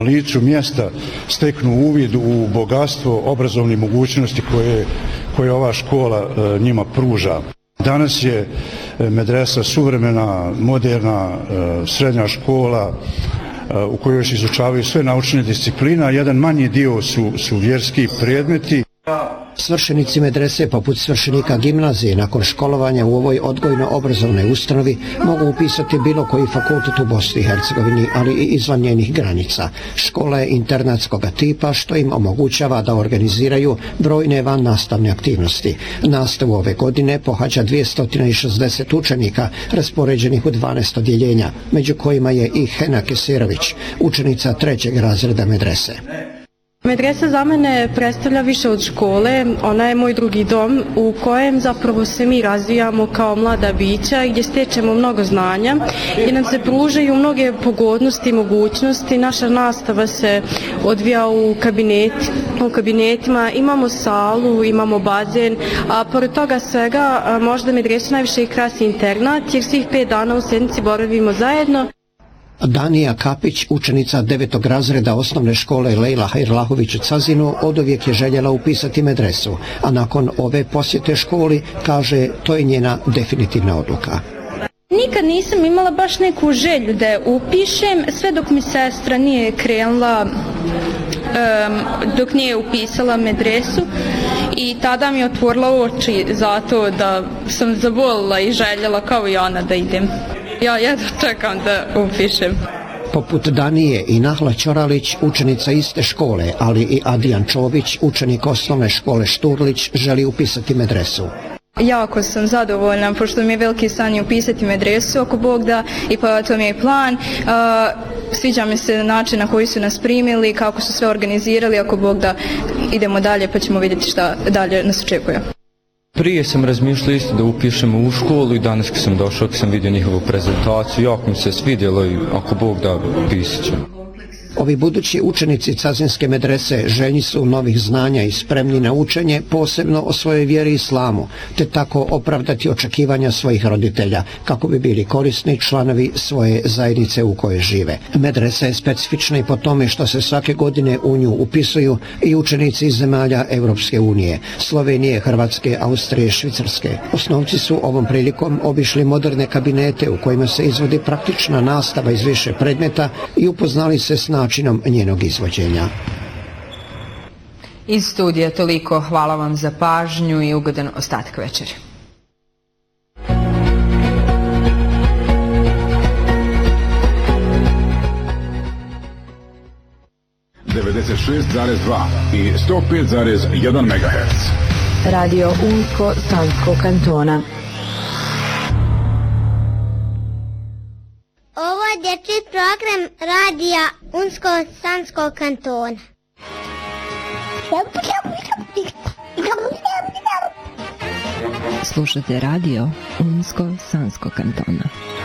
licu mjesta steknu uvid u bogatstvo obrazovnih mogućnosti koje ova škola njima pruža. Danas je medresa suvremena, moderna srednja škola u kojoj se izučavaju sve naučne discipline, a jedan manji dio su vjerski predmeti. Svršenici medrese, poput svršenika gimnazije, nakon školovanja u ovoj odgojno-obrazovnoj ustanovi mogu upisati bilo koji fakultet u Bosni i Hercegovini, ali i izvan njenih granica. Škola je internatskog tipa, što im omogućava da organiziraju brojne vannastavne aktivnosti. Nastavu ove godine pohađa 260 učenika raspoređenih u 12 odjeljenja, među kojima je i Hena Keserović, učenica 3. razreda medrese. Medresa za mene predstavlja više od škole, ona je moj drugi dom u kojem zapravo se mi razvijamo kao mlada bića, gdje stečemo mnogo znanja, gdje nam se pružaju mnoge pogodnosti i mogućnosti. Naša nastava se odvija u kabinetima, imamo salu, imamo bazen, a pored toga svega možda medresu najviše i krasi internat, jer svih 5 dana u sedmici boravimo zajedno. Danija Kapić, učenica 9. razreda osnovne škole Lejla Hajrlahović u Cazinu, oduvijek je željela upisati medresu, a nakon ove posjete školi, kaže, to je njena definitivna odluka. Nikad nisam imala baš neku želju da je upišem, sve dok mi sestra nije krenula, dok nije upisala medresu, i tada mi je otvorila oči za to da sam zavolila i željela kao i ona da idem. Ja jedno čekam da upišem. Poput Danije i Nahla Ćoralić, učenica iste škole, ali i Adijan Čović, učenik osnovne škole Šturlić, želi upisati medresu. Jako sam zadovoljna, pošto mi je veliki san upisati medresu, ako Bog da, i pa to mi je plan. Sviđa mi se način na koji su nas primili, kako su sve organizirali, ako Bog da, idemo dalje pa ćemo vidjeti šta dalje nas očekuje. Prije sam razmišljao isto da upišem u školu i danas kad sam došao, kad sam vidio njihovu prezentaciju, jako mi se svidjelo i ako Bog da, upisat ću. Ovi budući učenici Cazinske medrese željni su novih znanja i spremni na učenje, posebno o svojoj vjeri islamu, te tako opravdati očekivanja svojih roditelja, kako bi bili korisni članovi svoje zajednice u kojoj žive. Medresa je specifična i po tome što se svake godine u nju upisuju i učenici iz zemalja Europske unije, Slovenije, Hrvatske, Austrije, Švicarske. Osnovci su ovom prilikom obišli moderne kabinete u kojima se izvodi praktična nastava iz više predmeta i upoznali se s načinom njenog izvođenja. Iz studija toliko, hvala vam za pažnju i ugodan ostatak večeri. i 105,1 MHz. Radio Unsko Sanskog kantona. Ovo je dječji program radija Unsko-Sanskog kantona. Slušate radio Unsko-Sanskog kantona.